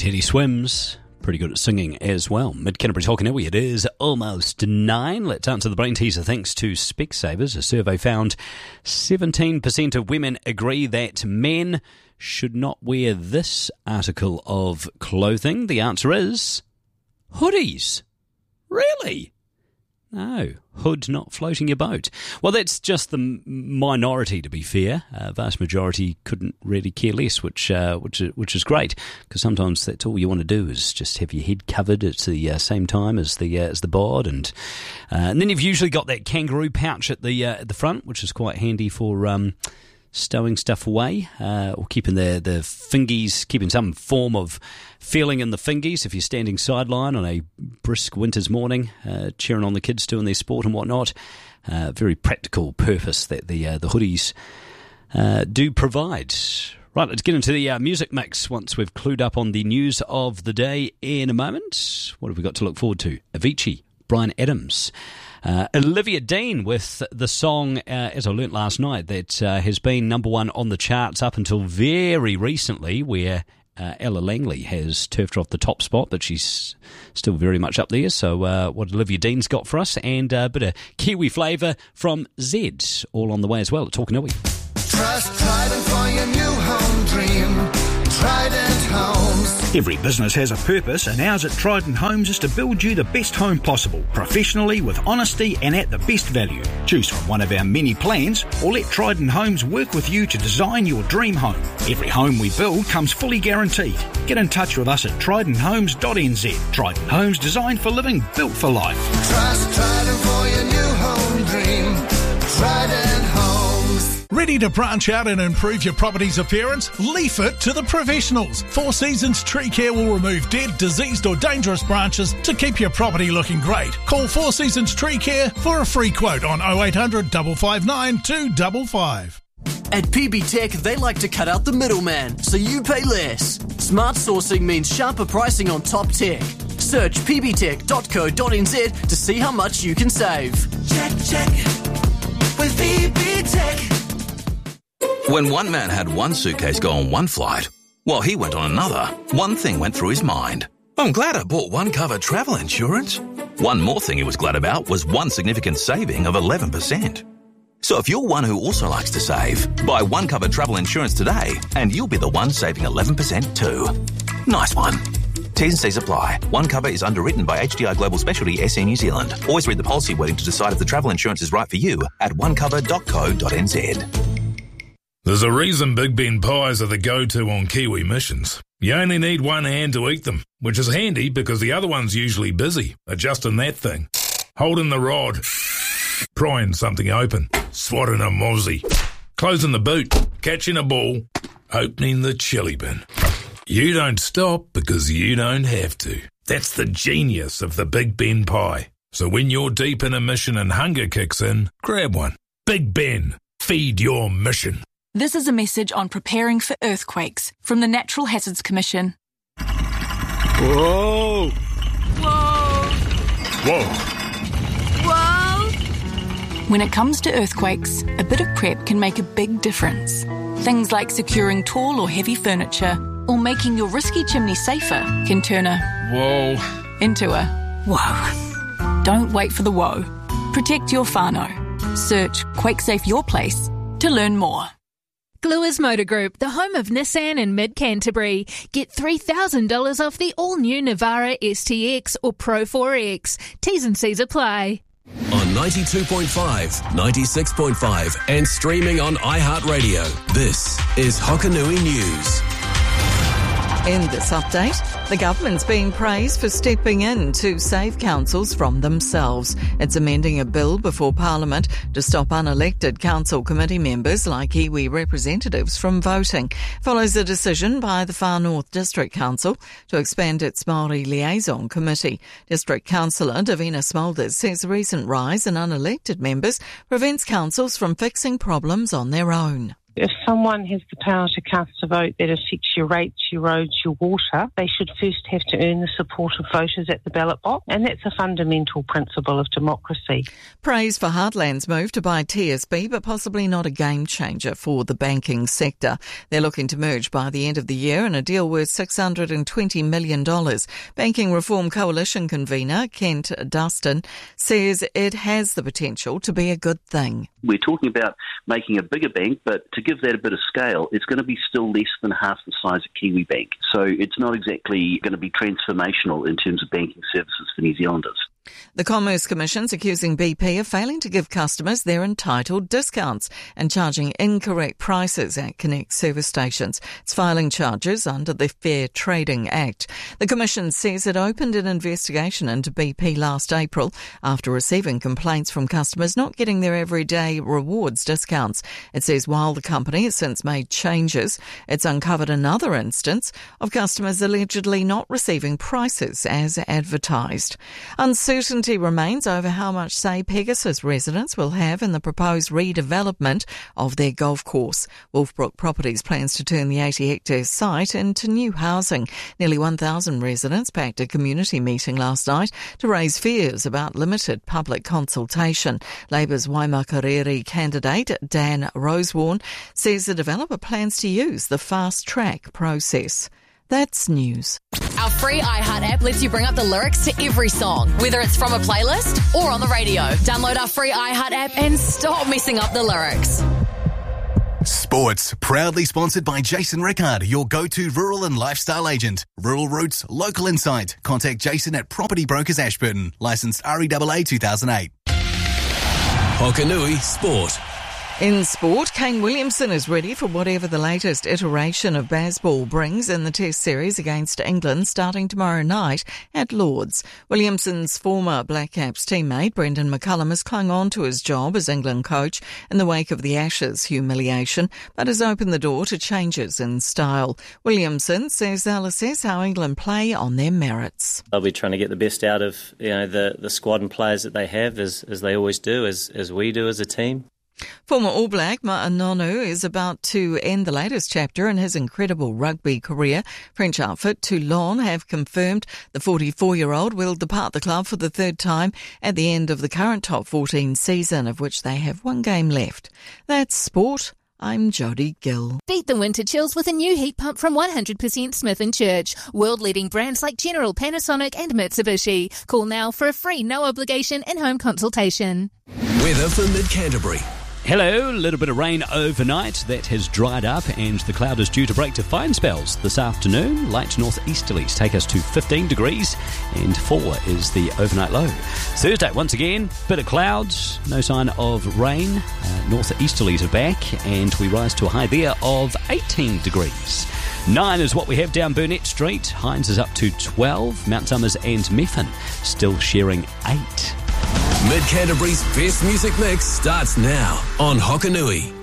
Teddy Swims, pretty good at singing as well. Mid-Canterbury's Hokanui, it is almost 9. Let's answer the brain teaser thanks to Specsavers. A survey found 17% of women agree that men should not wear this article of clothing. The answer is hoodies. Really? No, hood not floating your boat. Well, that's just the minority, to be fair. Vast majority couldn't really care less, which is great, because sometimes that's all you want to do is just have your head covered at the same time as the bod, and then you've usually got that kangaroo pouch at the front, which is quite handy for stowing stuff away, or keeping the fingies, keeping some form of feeling in the fingies if you're standing sideline on a brisk winter's morning, cheering on the kids doing their sport and whatnot. Very practical purpose that the hoodies do provide. Right, let's get into the music mix once we've clued up on the news of the day in a moment. What have we got to look forward to? Avicii, Bryan Adams. Olivia Dean with the song, as I learnt last night, that has been number one on the charts up until very recently, where Ella Langley has turfed her off the top spot, but she's still very much up there. So what Olivia Dean's got for us, and a bit of Kiwi flavour from Zed, all on the way as well at Hokanui. Trust Trident for your new home dream. Trident Homes. Every business has a purpose, and ours at Trident Homes is to build you the best home possible, professionally, with honesty and at the best value. Choose from one of our many plans, or let Trident Homes work with you to design your dream home. Every home we build comes fully guaranteed. Get in touch with us at tridenthomes.nz. Trident Homes, designed for living, built for life. Trust Trident for your new home dream. Trident Homes. Ready to branch out and improve your property's appearance? Leaf it to the professionals. Four Seasons Tree Care will remove dead, diseased or dangerous branches to keep your property looking great. Call Four Seasons Tree Care for a free quote on 0800 559 255. At PB Tech, they like to cut out the middleman, so you pay less. Smart sourcing means sharper pricing on top tech. Search pbtech.co.nz to see how much you can save. Check with PB Tech. When one man had one suitcase go on one flight, while he went on another, one thing went through his mind. I'm glad I bought One Cover travel insurance. One more thing he was glad about was one significant saving of 11%. So if you're one who also likes to save, buy One Cover travel insurance today and you'll be the one saving 11% too. Nice one. T's and C's apply. One Cover is underwritten by HDI Global Specialty SE New Zealand. Always read the policy wording to decide if the travel insurance is right for you at onecover.co.nz. There's a reason Big Ben pies are the go-to on Kiwi missions. You only need one hand to eat them, which is handy because the other one's usually busy, adjusting that thing, holding the rod, prying something open, swatting a mozzie, closing the boot, catching a ball, opening the chili bin. You don't stop because you don't have to. That's the genius of the Big Ben pie. So when you're deep in a mission and hunger kicks in, grab one. Big Ben, feed your mission. This is a message on preparing for earthquakes from the Natural Hazards Commission. Whoa! Whoa! Whoa! Whoa! When it comes to earthquakes, a bit of prep can make a big difference. Things like securing tall or heavy furniture or making your risky chimney safer can turn a whoa into a whoa. Don't wait for the whoa. Protect your whānau. Search QuakeSafe Your Place to learn more. Gluers Motor Group, the home of Nissan in mid-Canterbury. Get $3,000 off the all-new Navara STX or Pro 4X. T's and C's apply. On 92.5, 96.5 and streaming on iHeartRadio, this is Hokanui News. In this update, the government's being praised for stepping in to save councils from themselves. It's amending a bill before Parliament to stop unelected council committee members like iwi representatives from voting. Follows a decision by the Far North District Council to expand its Māori Liaison Committee. District Councillor Davina Smulders says the recent rise in unelected members prevents councils from fixing problems on their own. If someone has the power to cast a vote that affects your rates, your roads, your water, they should first have to earn the support of voters at the ballot box, and that's a fundamental principle of democracy. Praise for Heartland's move to buy TSB, but possibly not a game changer for the banking sector. They're looking to merge by the end of the year in a deal worth $620 million. Banking Reform Coalition convener Kent Dustin says it has the potential to be a good thing. We're talking about making a bigger bank, but to give that a bit of scale, it's going to be still less than half the size of Kiwi Bank. So it's not exactly going to be transformational in terms of banking services for New Zealanders. The Commerce Commission's accusing BP of failing to give customers their entitled discounts and charging incorrect prices at Connect service stations. It's filing charges under the Fair Trading Act. The Commission says it opened an investigation into BP last April after receiving complaints from customers not getting their everyday rewards discounts. It says while the company has since made changes, it's uncovered another instance of customers allegedly not receiving prices as advertised. Uncertainty remains over how much say Pegasus residents will have in the proposed redevelopment of their golf course. Wolfbrook Properties plans to turn the 80-hectare site into new housing. Nearly 1,000 residents packed a community meeting last night to raise fears about limited public consultation. Labour's Waimakariri candidate Dan Rosewarne says the developer plans to use the fast-track process. That's news. Our free iHeart app lets you bring up the lyrics to every song, whether it's from a playlist or on the radio. Download our free iHeart app and stop messing up the lyrics. Sports, proudly sponsored by Jason Rickard, your go-to rural and lifestyle agent. Rural roots, local insight. Contact Jason at Property Brokers Ashburton. Licensed REAA 2008. Hokanui Sport. In sport, Kane Williamson is ready for whatever the latest iteration of Bazball brings in the Test series against England starting tomorrow night at Lord's. Williamson's former Black Caps teammate Brendan McCullum has clung on to his job as England coach in the wake of the Ashes humiliation, but has opened the door to changes in style. Williamson says they'll assess how England play on their merits. They'll be trying to get the best out of the squad and players that they have, as they always do, as we do as a team. Former All Black Ma'anonu is about to end the latest chapter in his incredible rugby career. French outfit Toulon have confirmed the 44-year-old will depart the club for the third time at the end of the current top 14 season, of which they have one game left. That's sport. I'm Jodie Gill. Beat the winter chills with a new heat pump from 100% Smith & Church. World-leading brands like General, Panasonic and Mitsubishi. Call now for a free, no-obligation in-home consultation. Weather for Mid-Canterbury. Hello, a little bit of rain overnight. That has dried up and the cloud is due to break to fine spells this afternoon. Light northeasterlies take us to 15 degrees and 4 is the overnight low. Thursday, once again, bit of clouds, no sign of rain. Northeasterlies are back and we rise to a high there of 18 degrees. 9 is what we have down Burnett Street. Hines is up to 12. Mount Somers and Methven still sharing 8. Mid-Canterbury's best music mix starts now on Hokanui.